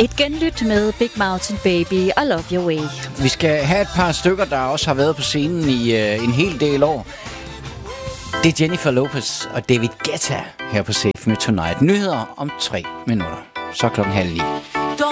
Et genlyt med Big Mountain Baby, I Love Your Way. Vi skal have et par stykker, der også har været på scenen i en hel del år. Det er Jennifer Lopez og David Guetta her på Save Me Tonight. Nyheder om 3 minutter. Så 8:30.